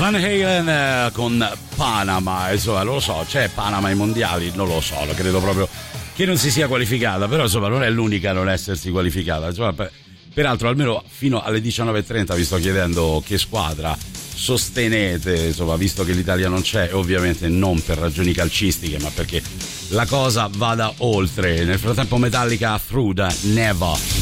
Van Halen con Panama, insomma, non lo so, c'è Panama ai mondiali? Non lo so, lo credo proprio che non si sia qualificata, però insomma non è l'unica a non essersi qualificata, insomma, peraltro almeno fino alle 19:30 vi sto chiedendo che squadra sostenete, insomma, visto che l'Italia non c'è, ovviamente non per ragioni calcistiche, ma perché la cosa vada oltre. Nel frattempo Metallica, Through the Never.